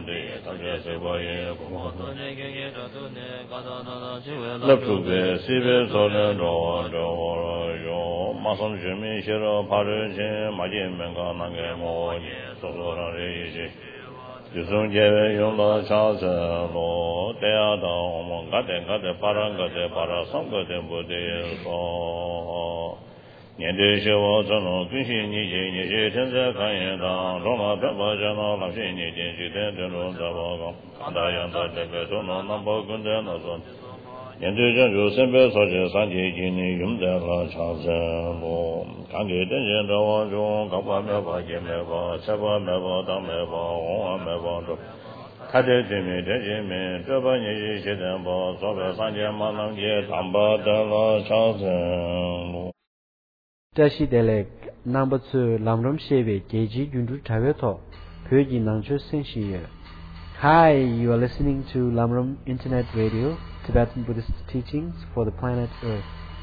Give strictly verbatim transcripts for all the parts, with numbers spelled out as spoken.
de taja sebaye kumata lapube sibe zole ro ro yo masam jemi shiro paru je maje menga nange mo so so ra re je yusung jewe yongla cha se lo te ya da mo ga de ga de parang ga de para sam ga de bo de so年对学我这种军训你节你是天在看演当中了这么着呢老师你进去的这种这报告看大样的这个中了那包跟着那说年对人主身边所知三节经历用在了长生路看给真人这往中搞不没把也没把吃不没把当没把红啊没把着他的对面这些面这把你是现在把所谓三节马上也当把的了长生路 Tashi Delek number two Lamram Sheve Geji Jundu Taveto Pyoji Nangcho Senshi. Hi, you are listening to Lamram Internet Radio, Tibetan Buddhist teachings for the planet Earth.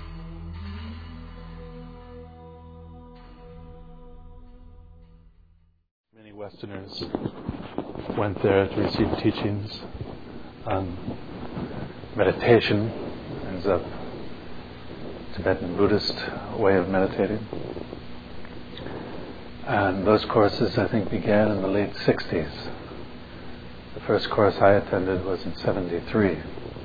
Many Westerners went there to receive teachings on meditation, ends up Tibetan Buddhist way of meditating. And those courses, I think, began in the late sixties. The first course I attended was in seventy-three.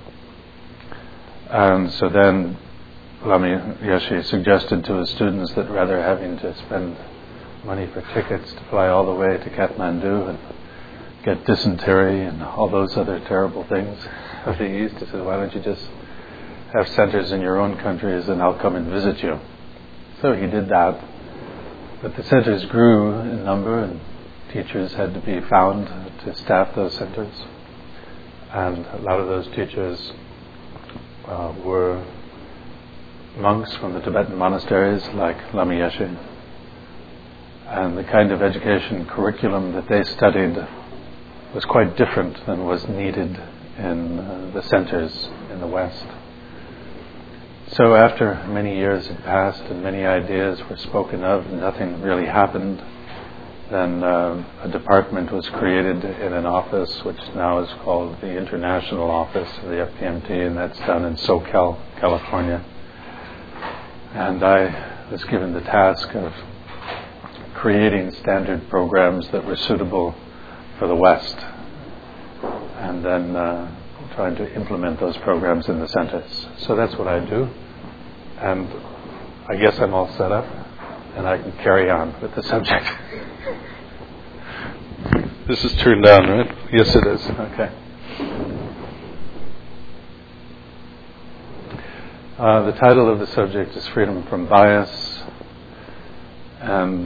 And so then Lama Yeshe suggested to his students that rather having to spend money for tickets to fly all the way to Kathmandu and get dysentery and all those other terrible things of the East, he said, why don't you just have centers in your own countries and I'll come and visit you. So he did that. But the centers grew in number and teachers had to be found to staff those centers. And a lot of those teachers uh, were monks from the Tibetan monasteries like Lama Yeshe. And the kind of education curriculum that they studied was quite different than was needed in uh, the centers in the West. So after many years had passed and many ideas were spoken of and nothing really happened, then uh, a department was created in an office which now is called the International Office of the F P M T, and that's down in SoCal, California. And I was given the task of creating standard programs that were suitable for the West, and then uh, trying to implement those programs in the centers. So that's what I do, and I guess I'm all set up and I can carry on with the subject. This is turned down, right? Yes, it is. Okay. Uh, the title of the subject is Freedom from Bias, and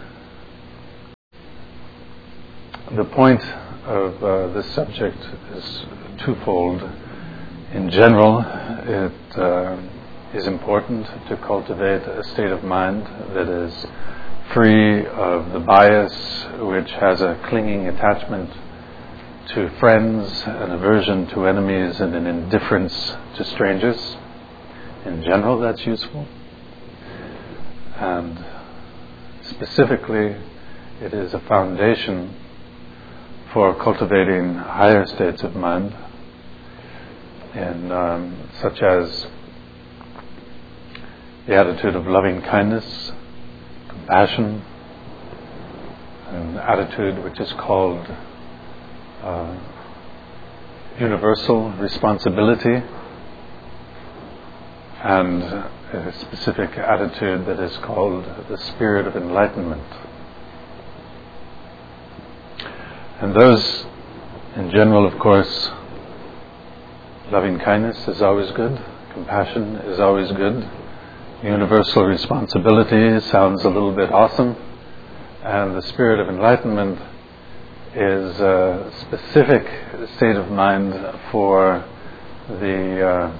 the point of uh, this subject is twofold. In general, it uh, is important to cultivate a state of mind that is free of the bias which has a clinging attachment to friends, an aversion to enemies, and an indifference to strangers. In general, that's useful. And specifically, it is a foundation for cultivating higher states of mind, in, um, such as the attitude of loving kindness, compassion, an attitude which is called uh, universal responsibility, and a specific attitude that is called the spirit of enlightenment. And those, in general, of course, loving kindness is always good, compassion is always good, universal responsibility sounds a little bit awesome, and the spirit of enlightenment is a specific state of mind for the uh,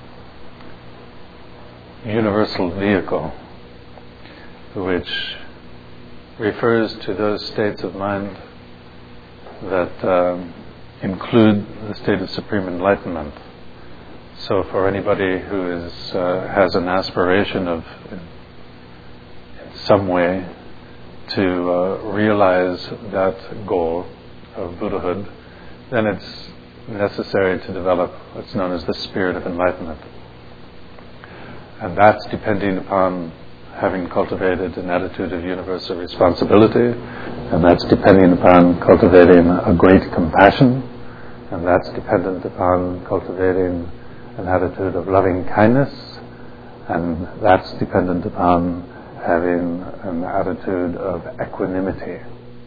universal vehicle, which refers to those states of mind that um, include the state of supreme enlightenment. So for anybody who is, uh, has an aspiration of, in, in some way, to uh, realize that goal of Buddhahood, then it's necessary to develop what's known as the spirit of enlightenment. And that's depending upon having cultivated an attitude of universal responsibility, and that's depending upon cultivating a great compassion, and that's dependent upon cultivating an attitude of loving kindness, and that's dependent upon having an attitude of equanimity.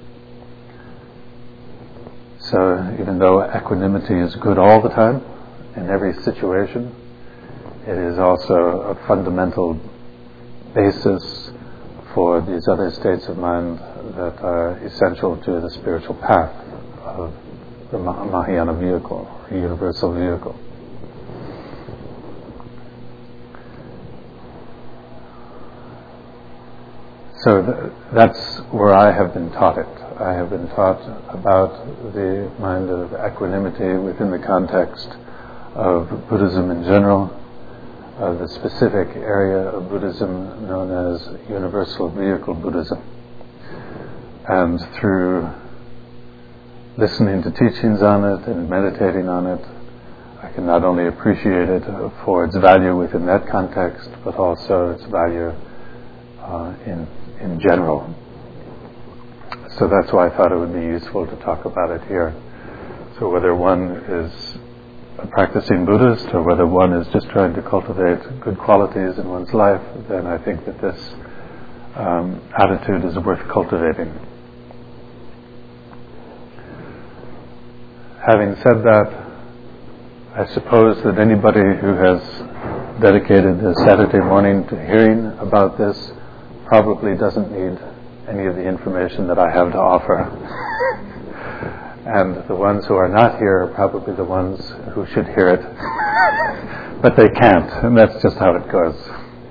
So even though equanimity is good all the time, in every situation, it is also a fundamental basis for these other states of mind that are essential to the spiritual path of the Mahayana vehicle, or universal vehicle. So th- that's where I have been taught it. I have been taught about the mind of equanimity within the context of Buddhism in general, of the specific area of Buddhism known as Universal Vehicle Buddhism. And through listening to teachings on it and meditating on it, I can not only appreciate it for its value within that context, but also its value uh, in in general. So that's why I thought it would be useful to talk about it here. So whether one is a practicing Buddhist or whether one is just trying to cultivate good qualities in one's life, then I think that this um, attitude is worth cultivating. Having said that, I suppose that anybody who has dedicated a Saturday morning to hearing about this probably doesn't need any of the information that I have to offer. And the ones who are not here are probably the ones who should hear it. But they can't, and that's just how it goes.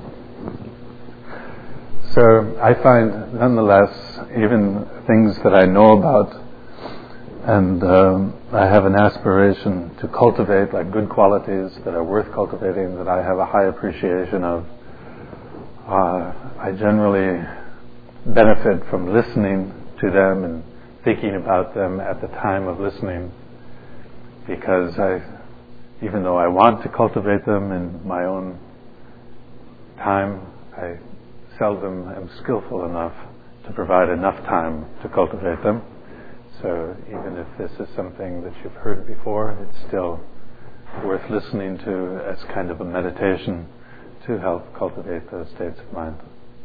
So I find, nonetheless, even things that I know about and um, I have an aspiration to cultivate, like good qualities that are worth cultivating, that I have a high appreciation of, Uh, I generally benefit from listening to them and thinking about them at the time of listening, because I, even though I want to cultivate them in my own time, I seldom am skillful enough to provide enough time to cultivate them. So even if this is something that you've heard before, it's still worth listening to as kind of a meditation to help cultivate those states of mind.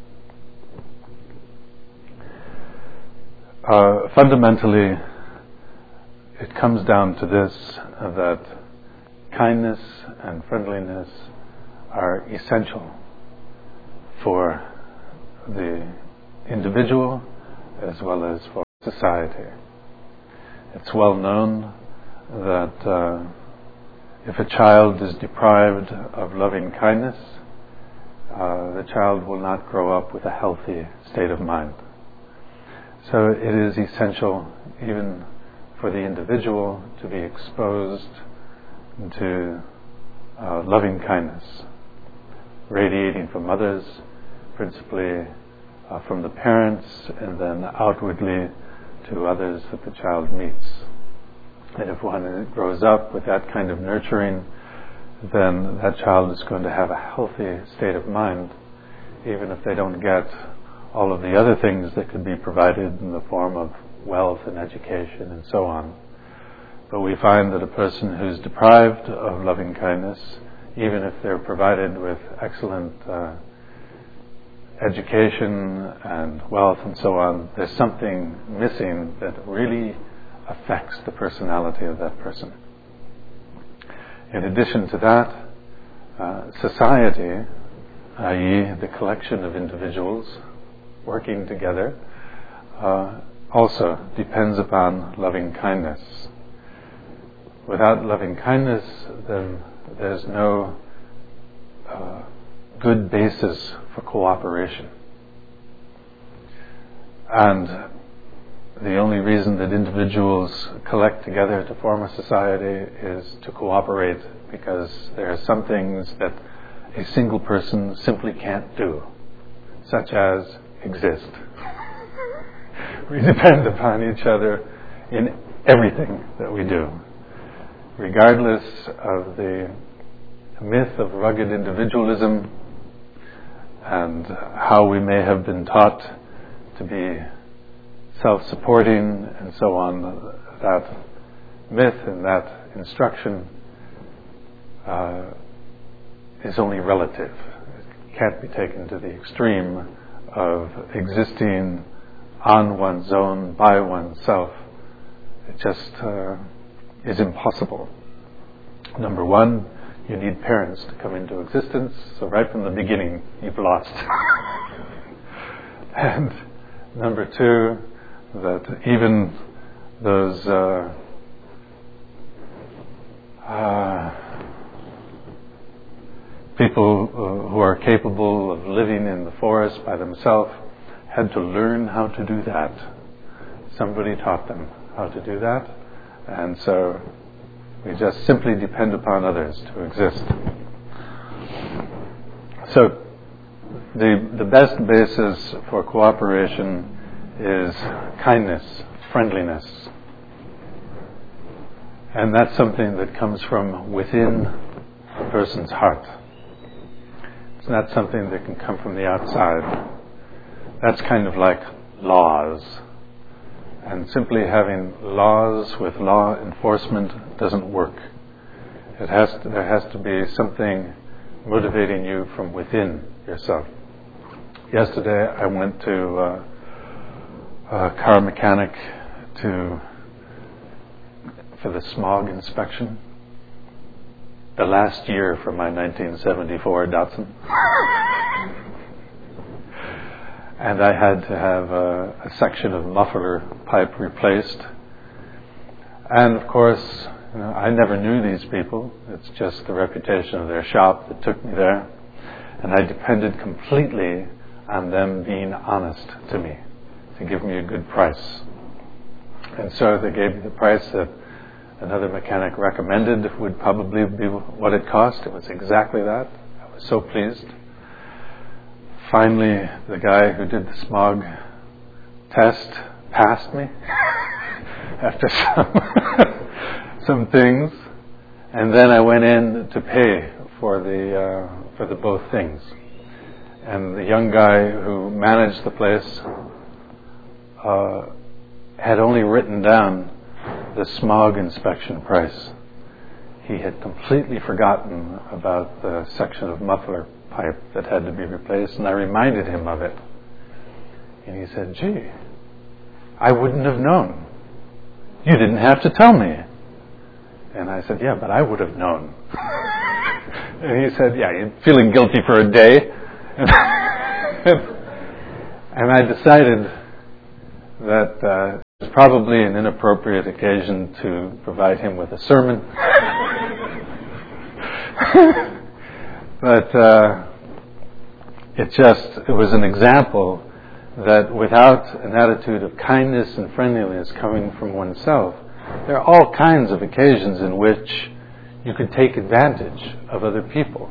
Uh, fundamentally, it comes down to this, uh, that kindness and friendliness are essential for the individual as well as for society. It's well known that uh, if a child is deprived of loving kindness, Uh, the child will not grow up with a healthy state of mind. So it is essential, even for the individual, to be exposed to uh, loving kindness, radiating from others, principally uh, from the parents, and then outwardly to others that the child meets. And if one grows up with that kind of nurturing, then that child is going to have a healthy state of mind, even if they don't get all of the other things that could be provided in the form of wealth and education and so on. But we find that a person who's deprived of loving kindness, even if they're provided with excellent uh, education and wealth and so on, there's something missing that really affects the personality of that person. In addition to that, uh, society, that is the collection of individuals working together, uh, also depends upon loving kindness. Without loving kindness, then there's no uh, good basis for cooperation. And the only reason that individuals collect together to form a society is to cooperate, because there are some things that a single person simply can't do, such as exist. We depend upon each other in everything that we do, regardless of the myth of rugged individualism and how we may have been taught to be self-supporting and so on. That myth and that instruction uh, is only relative. It can't be taken to the extreme of existing on one's own, by oneself. It just uh, is impossible. Number one, you need parents to come into existence, so right from the beginning, you've lost. And number two, that even those uh, uh, people uh, who are capable of living in the forest by themselves had to learn how to do that. Somebody taught them how to do that, and so we just simply depend upon others to exist. So the the best basis for cooperation is kindness, friendliness. And that's something that comes from within a person's heart. It's not something that can come from the outside. That's kind of like laws. And simply having laws with law enforcement doesn't work. It has to, there has to be something motivating you from within yourself. Yesterday I went to uh, a car mechanic to for the smog inspection. The last year for my nineteen seventy-four Datsun. And I had to have a, a section of muffler pipe replaced. And of course, you know, I never knew these people. It's just the reputation of their shop that took me there. And I depended completely on them being honest to me, to give me a good price. And so they gave me the price that another mechanic recommended would probably be what it cost. It was exactly that. I was so pleased. Finally, the guy who did the smog test passed me after some some things, and then I went in to pay for the uh, for the both things. And the young guy who managed the place uh, had only written down the smog inspection price. He had completely forgotten about the section of muffler pipe that had to be replaced, and I reminded him of it. And he said, "Gee, I wouldn't have known. You didn't have to tell me." And I said, "Yeah, but I would have known." And he said, "Yeah, you're feeling guilty for a day." And I decided that uh, it was probably an inappropriate occasion to provide him with a sermon. But uh, it just, it was an example that without an attitude of kindness and friendliness coming from oneself, there are all kinds of occasions in which you could take advantage of other people.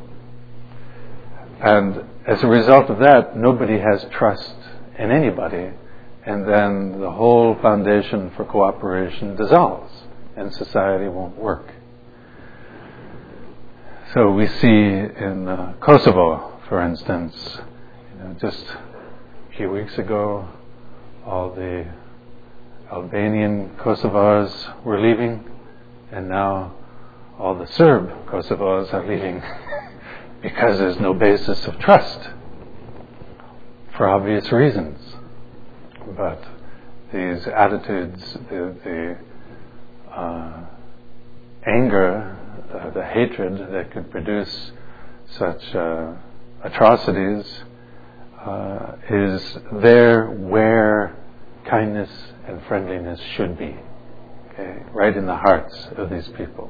And as a result of that, nobody has trust in anybody, and then the whole foundation for cooperation dissolves, and society won't work. So we see in uh, Kosovo, for instance, you know, just a few weeks ago, all the Albanian Kosovars were leaving, and now all the Serb Kosovars are leaving because there's no basis of trust, for obvious reasons. But these attitudes, the, the uh, anger, uh, the hatred that could produce such uh, atrocities uh, is there where kindness and friendliness should be, okay, right in the hearts of these people.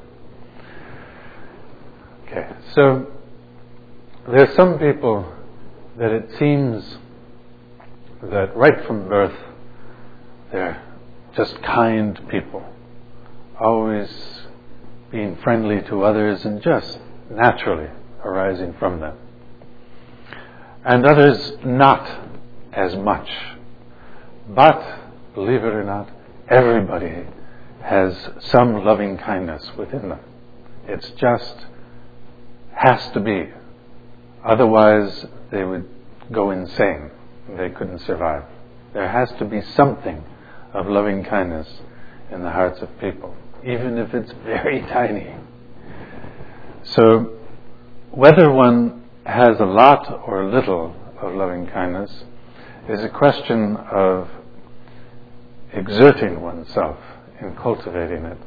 Okay, so there are some people that it seems that right from birth they're just kind people, always being friendly to others and just naturally arising from them. And others not as much. But, believe it or not, everybody has some loving kindness within them. It's just has to be. Otherwise, they would go insane. They couldn't survive. There has to be something of loving kindness in the hearts of people, even if it's very tiny. So, whether one has a lot or little of loving kindness is a question of exerting oneself in cultivating it.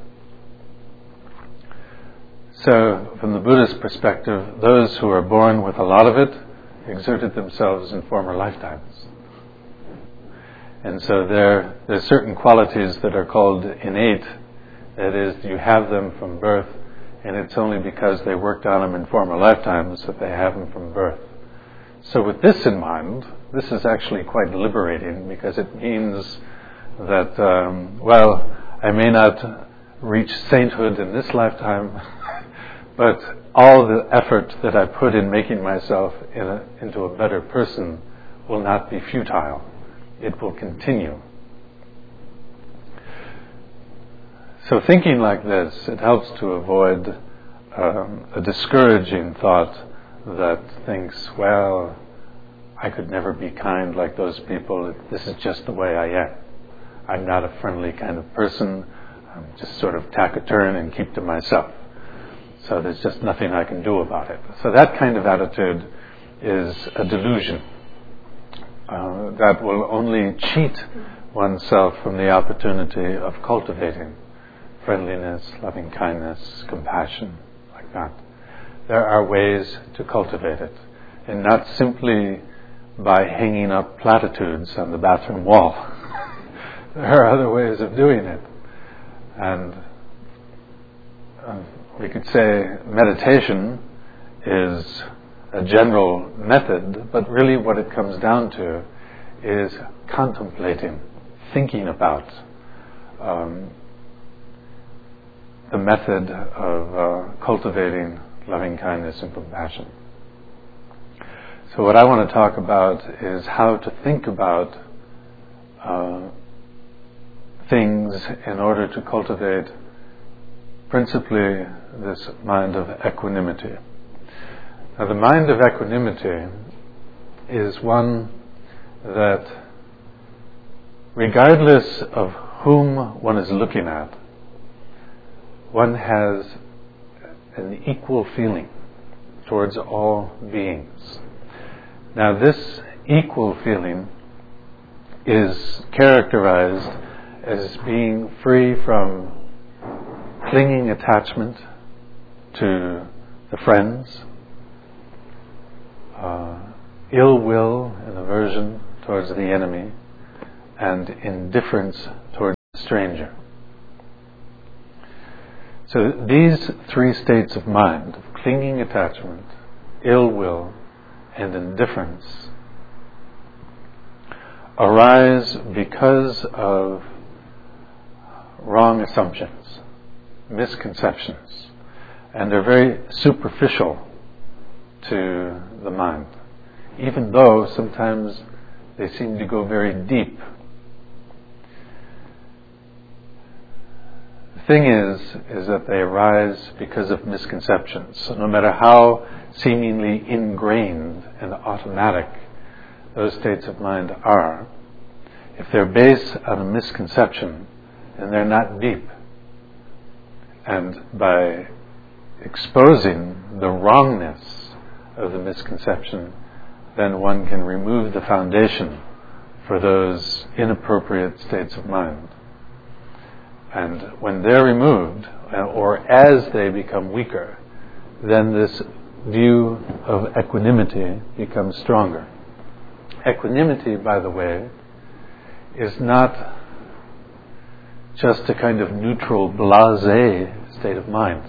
So, from the Buddhist perspective, those who are born with a lot of it exerted themselves in former lifetimes. And so there, there are certain qualities that are called innate. That is, you have them from birth, and it's only because they worked on them in former lifetimes that they have them from birth. So with this in mind, this is actually quite liberating, because it means that, um, well, I may not reach sainthood in this lifetime, but all the effort that I put in making myself in a, into a better person will not be futile. It will continue. So thinking like this, it helps to avoid um, a discouraging thought that thinks, well, I could never be kind like those people. This is just the way I am. I'm not a friendly kind of person. I'm just sort of taciturn and keep to myself. So there's just nothing I can do about it. So that kind of attitude is a delusion. Uh, that will only cheat oneself from the opportunity of cultivating friendliness, loving kindness, compassion, like that. There are ways to cultivate it, and not simply by hanging up platitudes on the bathroom wall. There are other ways of doing it. And uh, we could say meditation is a general method, but really what it comes down to is contemplating, thinking about um, the method of uh, cultivating loving kindness and compassion. So what I want to talk about is how to think about uh, things in order to cultivate principally this mind of equanimity. Now, the mind of equanimity is one that, regardless of whom one is looking at, one has an equal feeling towards all beings. Now, this equal feeling is characterized as being free from clinging attachment to the friends, Uh, ill will and aversion towards the enemy, and indifference towards the stranger. So these three states of mind, clinging attachment, ill will, and indifference, arise because of wrong assumptions, misconceptions, and are very superficial to the mind, even though sometimes they seem to go very deep. The thing is, is that they arise because of misconceptions. So no matter how seemingly ingrained and automatic those states of mind are, if they're based on a misconception, then they're not deep. And by exposing the wrongness of the misconception, then one can remove the foundation for those inappropriate states of mind. And when they're removed, or as they become weaker, then this view of equanimity becomes stronger. Equanimity, by the way, is not just a kind of neutral, blasé state of mind.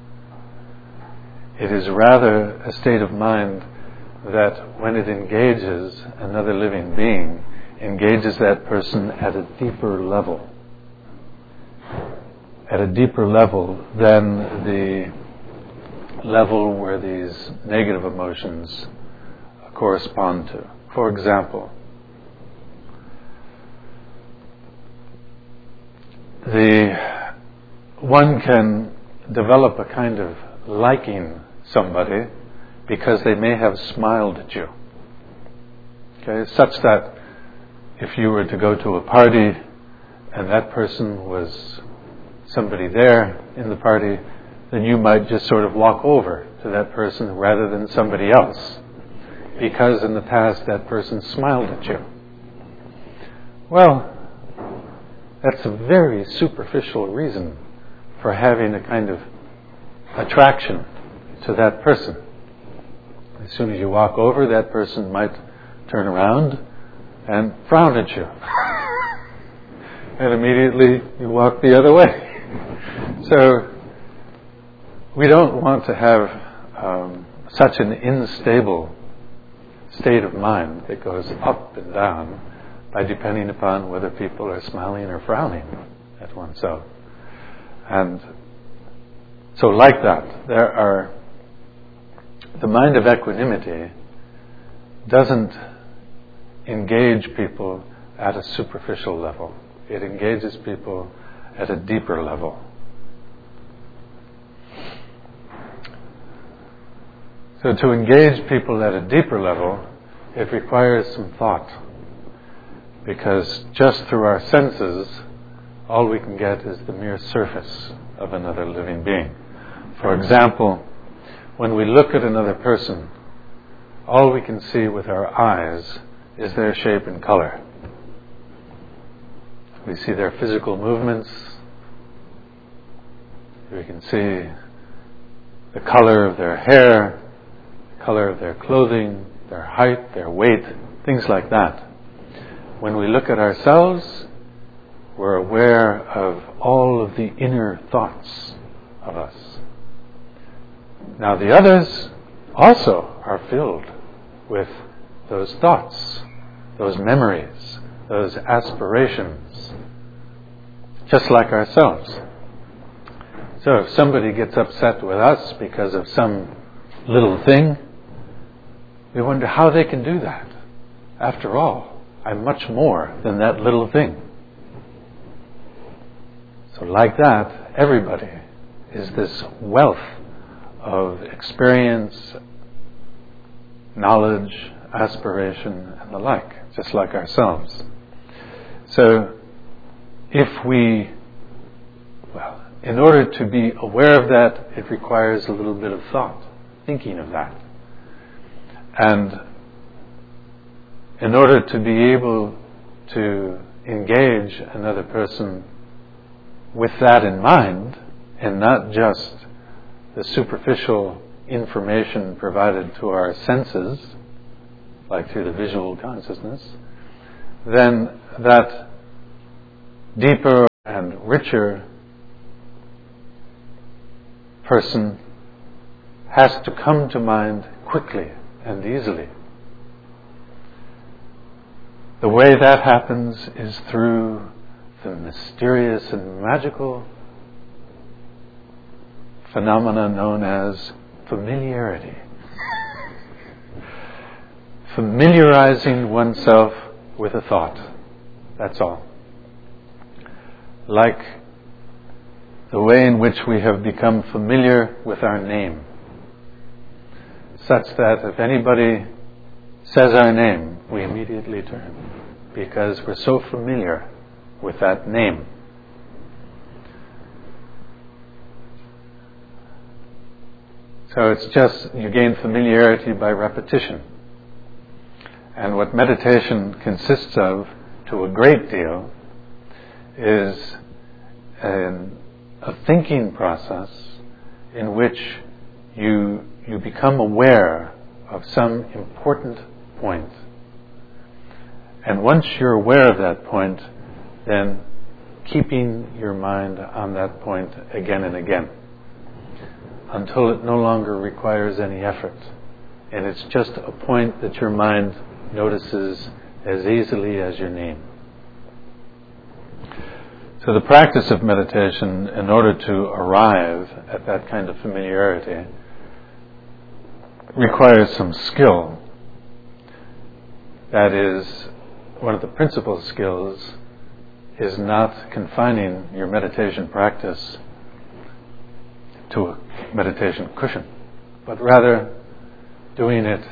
It is rather a state of mind that, when it engages another living being, engages that person at a deeper level. At a deeper level than the level where these negative emotions correspond to. For example, the one can develop a kind of liking somebody because they may have smiled at you. Okay, such that if you were to go to a party and that person was somebody there in the party, then you might just sort of walk over to that person rather than somebody else, because in the past that person smiled at you. Well, that's a very superficial reason for having a kind of attraction to that person. As soon as you walk over, that person might turn around and frown at you. And immediately you walk the other way. So we don't want to have um, such an unstable state of mind that goes up and down by depending upon whether people are smiling or frowning at oneself. And so like that, there are, the mind of equanimity doesn't engage people at a superficial level. It engages people at a deeper level. So to engage people at a deeper level, it requires some thought. Because just through our senses, all we can get is the mere surface of another living being. For example, when we look at another person, all we can see with our eyes is their shape and color. We see their physical movements. We can see the color of their hair, the color of their clothing, their height, their weight, things like that. When we look at ourselves, we're aware of all of the inner thoughts of us. Now the others also are filled with those thoughts, those memories, those aspirations, just like ourselves. So if somebody gets upset with us because of some little thing, we wonder how they can do that. After all, I'm much more than that little thing. So like that, everybody is this wealth of experience, knowledge, aspiration, and the like, just like ourselves. So if we, well, in order to be aware of that, it requires a little bit of thought, thinking of that. And in order to be able to engage another person with that in mind, and not just the superficial information provided to our senses, like through the visual consciousness, then that deeper and richer person has to come to mind quickly and easily. The way that happens is through the mysterious and magical phenomena known as familiarity. Familiarizing oneself with a thought. That's all. Like the way in which we have become familiar with our name, such that if anybody says our name, we immediately turn, because we're so familiar with that name. So it's just, you gain familiarity by repetition. And what meditation consists of, to a great deal, is an, a thinking process in which you you become aware of some important point. And once you're aware of that point, then keeping your mind on that point again and again, until it no longer requires any effort. And it's just a point that your mind notices as easily as your name. So the practice of meditation, in order to arrive at that kind of familiarity, requires some skill. That is, one of the principal skills is not confining your meditation practice to a meditation cushion, but rather doing it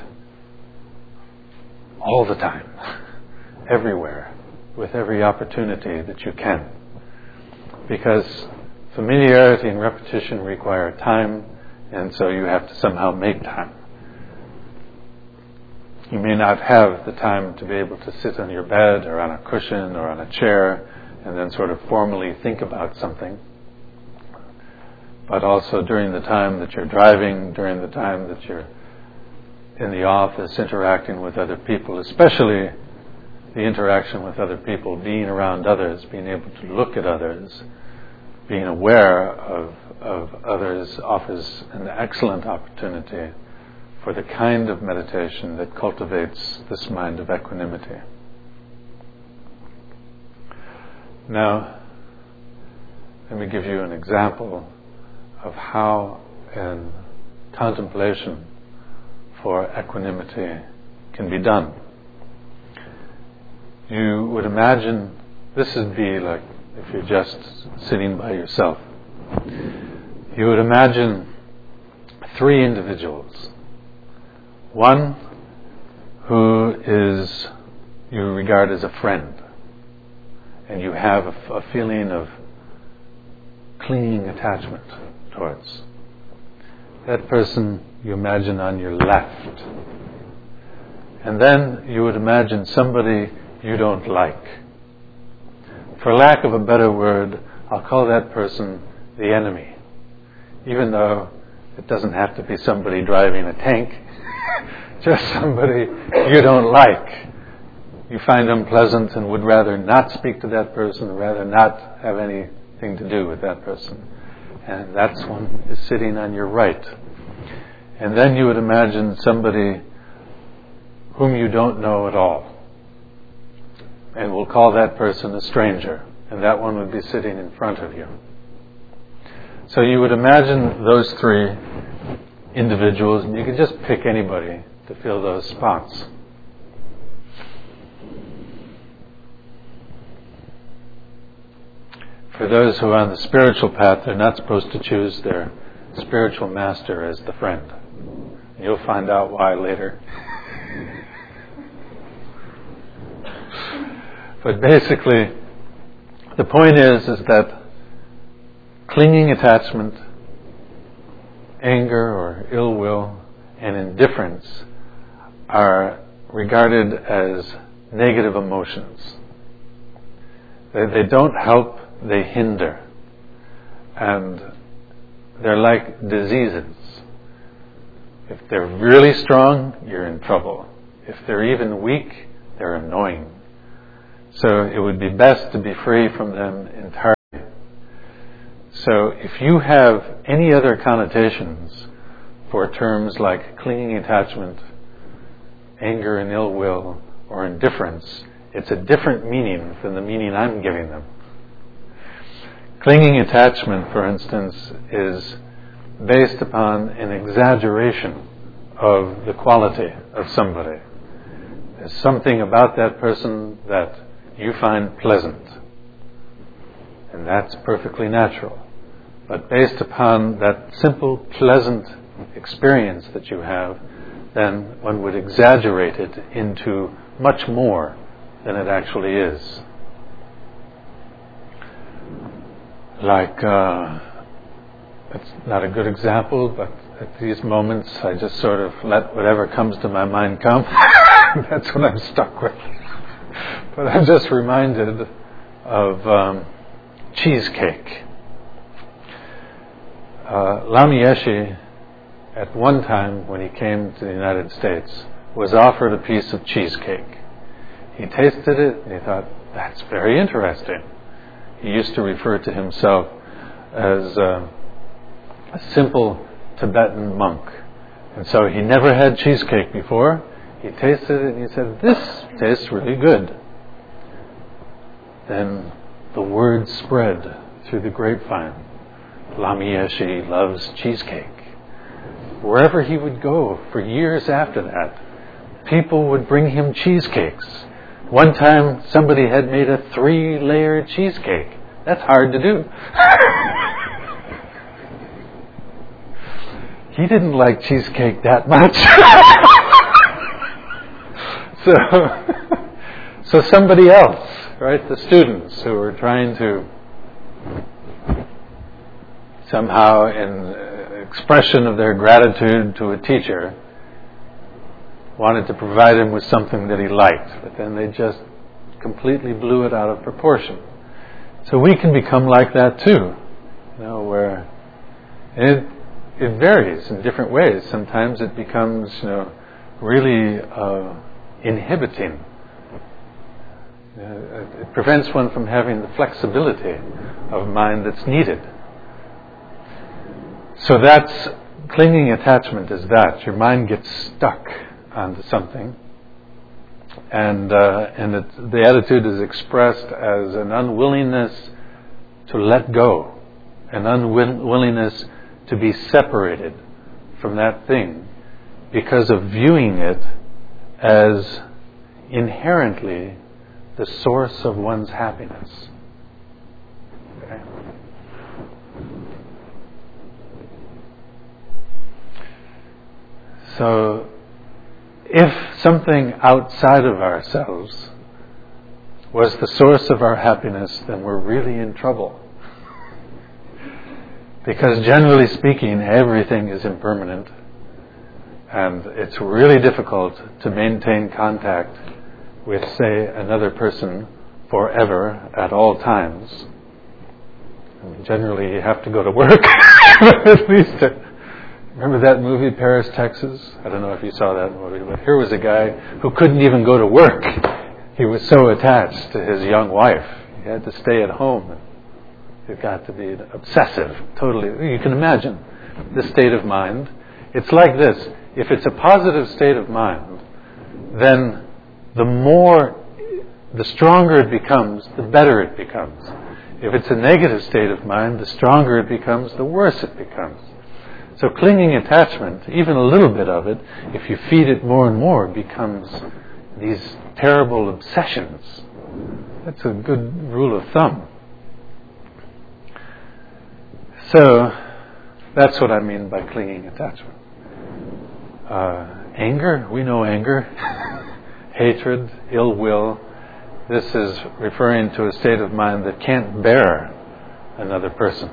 all the time, everywhere, with every opportunity that you can. Because familiarity and repetition require time, and so you have to somehow make time. You may not have the time to be able to sit on your bed or on a cushion or on a chair and then sort of formally think about something. But also during the time that you're driving, during the time that you're in the office interacting with other people, especially the interaction with other people, being around others, being able to look at others, being aware of, of others offers an excellent opportunity for the kind of meditation that cultivates this mind of equanimity. Now, let me give you an example of how in contemplation for equanimity can be done. You would imagine this would be like if you're just sitting by yourself. You would imagine three individuals. One who is you regard as a friend, and you have a, a feeling of clinging attachment towards. That person you imagine on your left. And then you would imagine somebody you don't like. For lack of a better word, I'll call that person the enemy. Even though it doesn't have to be somebody driving a tank, just somebody you don't like. You find unpleasant and would rather not speak to that person, rather not have anything to do with that person. And that's one is sitting on your right. And then you would imagine somebody whom you don't know at all. And we'll call that person a stranger. And that one would be sitting in front of you. So you would imagine those three individuals, and you could just pick anybody to fill those spots. For those who are on the spiritual path, they're not supposed to choose their spiritual master as the friend. You'll find out why later. But basically, the point is, is that clinging attachment, anger or ill will, and indifference are regarded as negative emotions. They, they don't help, they hinder. And they're like diseases. If they're really strong, you're in trouble. If they're even weak, they're annoying. So it would be best to be free from them entirely. So if you have any other connotations for terms like clinging attachment, anger and ill will, or indifference, it's a different meaning than the meaning I'm giving them. Clinging attachment, for instance, is based upon an exaggeration of the quality of somebody. There's something about that person that you find pleasant. And that's perfectly natural. But based upon that simple, pleasant experience that you have, then one would exaggerate it into much more than it actually is. Like, uh, it's not a good example, but at these moments I just sort of let whatever comes to my mind come. That's what I'm stuck with. But I'm just reminded of um, cheesecake. Uh, Lama Yeshe, at one time when he came to the United States, was offered a piece of cheesecake. He tasted it and he thought, that's very interesting. He used to refer to himself as uh, a simple Tibetan monk. And so he never had cheesecake before. He tasted it and he said, this tastes really good. Then the word spread through the grapevine. Lama Yeshe loves cheesecake. Wherever he would go for years after that, people would bring him cheesecakes. One time somebody had made a three-layer cheesecake. That's hard to do. he didn't like cheesecake that much. so, so somebody else, right? The students who were trying to somehow, in expression of their gratitude to a teacher, wanted to provide him with something that he liked, but then they just completely blew it out of proportion. So we can become like that too, you know, where it it varies in different ways. Sometimes it becomes, you know, really uh, inhibiting. Uh, it prevents one from having the flexibility of mind that's needed. So that's clinging attachment is that your mind gets stuck onto something, and uh, and it, the attitude is expressed as an unwillingness to let go, an unwillingness to be separated from that thing because of viewing it as inherently the source of one's happiness. Okay? So, if something outside of ourselves was the source of our happiness, then we're really in trouble. Because generally speaking, everything is impermanent, and it's really difficult to maintain contact with, say, another person forever at all times. And generally, you have to go to work, at least to, remember that movie, Paris, Texas? I don't know if you saw that movie, but here was a guy who couldn't even go to work. He was so attached to his young wife. He had to stay at home. It got to be obsessive, totally. You can imagine the state of mind. It's like this. If it's a positive state of mind, then the more, the stronger it becomes, the better it becomes. If it's a negative state of mind, the stronger it becomes, the worse it becomes. So clinging attachment, even a little bit of it, if you feed it more and more, becomes these terrible obsessions. That's a good rule of thumb. So, that's what I mean by clinging attachment. Uh, anger, we know anger. Hatred, ill will. This is referring to a state of mind that can't bear another person.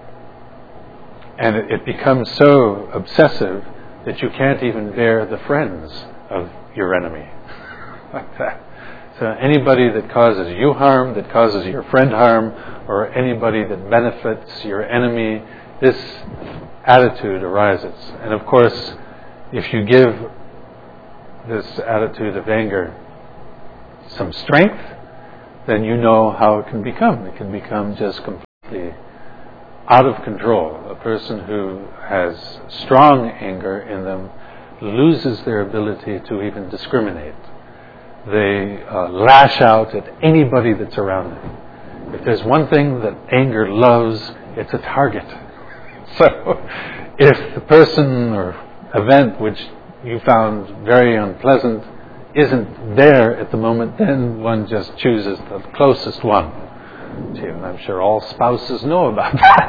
And it, it becomes so obsessive that you can't even bear the friends of your enemy. Like that. So anybody that causes you harm, that causes your friend harm, or anybody that benefits your enemy, this attitude arises. And of course, if you give this attitude of anger some strength, then you know how it can become. It can become just completely out of control. A person who has strong anger in them loses their ability to even discriminate. They uh, lash out at anybody that's around them. If there's one thing that anger loves, it's a target. So, if the person or event which you found very unpleasant isn't there at the moment, then one just chooses the closest one. And I'm sure all spouses know about that.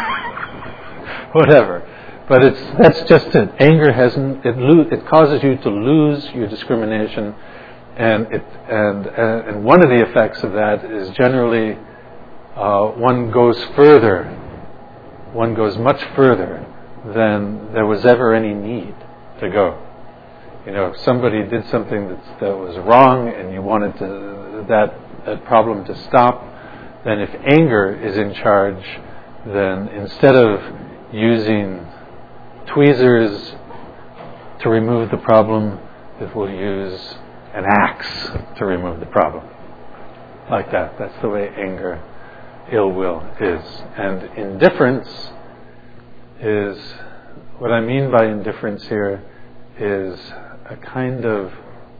Whatever. But it's that's just it. Anger hasn't it lo- it causes you to lose your discrimination. And it and uh, and one of the effects of that is generally uh, one goes further, one goes much further than there was ever any need to go. You know, if somebody did something that that was wrong and you wanted to, that that problem to stop, then if anger is in charge, then instead of using tweezers to remove the problem, it will use an axe to remove the problem. Like that. That's the way anger, ill will is. And indifference is, what I mean by indifference here is a kind of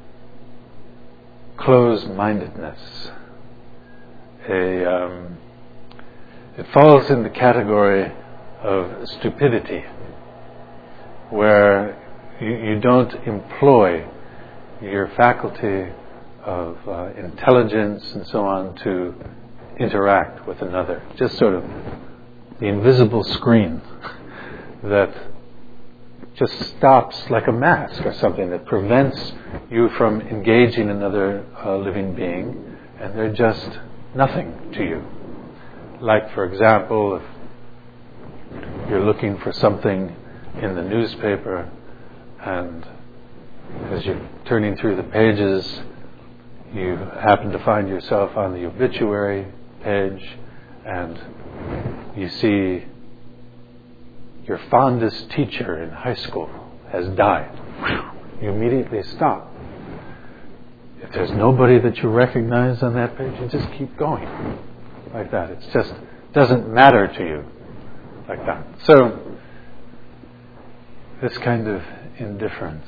closed-mindedness. A, um, it falls in the category of stupidity, where you, you don't employ your faculty of uh, intelligence and so on to interact with another. Just sort of the invisible screen that just stops like a mask or something that prevents you from engaging another uh, living being, and they're just nothing to you. Like, for example, if you're looking for something in the newspaper, and as you're turning through the pages, you happen to find yourself on the obituary page, and you see your fondest teacher in high school has died. You immediately stop. If there's nobody that you recognize on that page, you just keep going like that. It just doesn't matter to you like that. So, this kind of indifference.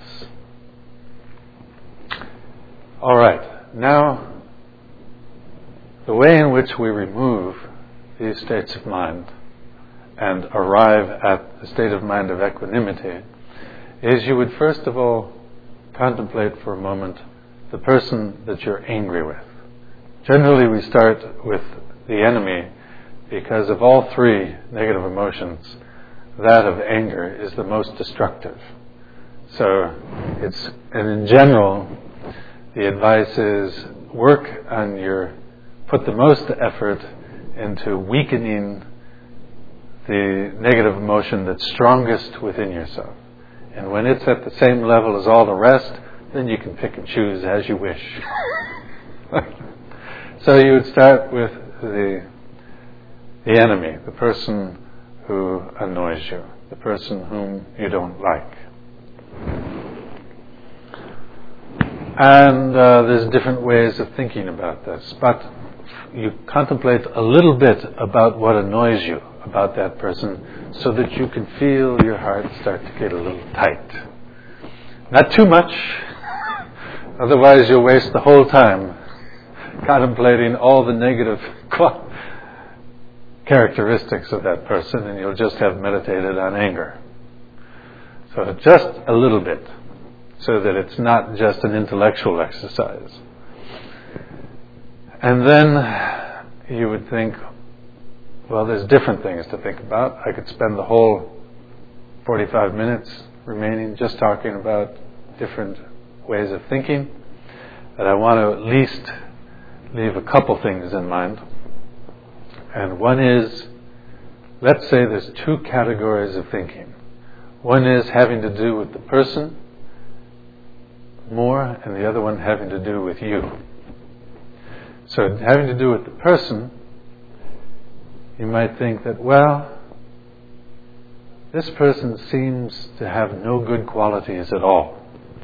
All right, now the way in which we remove these states of mind and arrive at the state of mind of equanimity is you would first of all contemplate for a moment the person that you're angry with. Generally we start with the enemy because of all three negative emotions, that of anger is the most destructive. So it's, and in general, the advice is work on your, put the most effort into weakening the negative emotion that's strongest within yourself. And when it's at the same level as all the rest, then you can pick and choose as you wish. So you would start with the the enemy, the person who annoys you, the person whom you don't like. And uh, there's different ways of thinking about this, but you contemplate a little bit about what annoys you about that person so that you can feel your heart start to get a little tight. Not too much, otherwise you'll waste the whole time contemplating all the negative qualities characteristics of that person, and you'll just have meditated on anger. So just a little bit, so that it's not just an intellectual exercise. And then you would think, well, there's different things to think about. I could spend the whole forty-five minutes remaining just talking about different ways of thinking, but I want to at least leave a couple things in mind. And one is, let's say there's two categories of thinking. One is having to do with the person more, and the other one having to do with you. So having to do with the person, you might think that, well, this person seems to have no good qualities at all.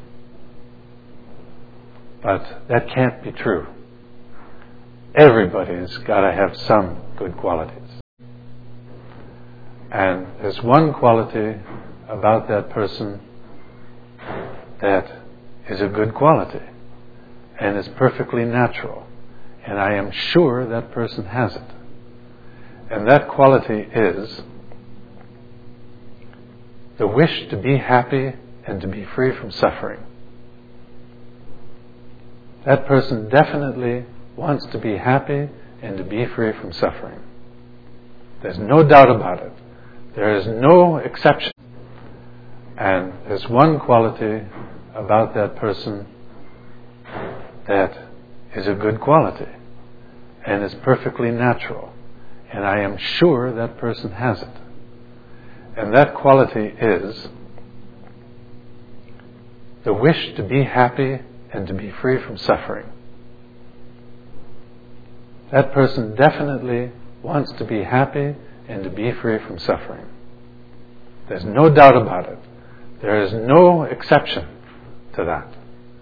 But that can't be true. Everybody's got to have some good qualities. And there's one quality about that person that is a good quality and is perfectly natural. And I am sure that person has it. And that quality is the wish to be happy and to be free from suffering. That person definitely wants to be happy and to be free from suffering. There's no doubt about it. There is no exception. And there's one quality about that person that is a good quality and is perfectly natural. And I am sure that person has it. And that quality is the wish to be happy and to be free from suffering. That person definitely wants to be happy and to be free from suffering. There's no doubt about it. There is no exception to that.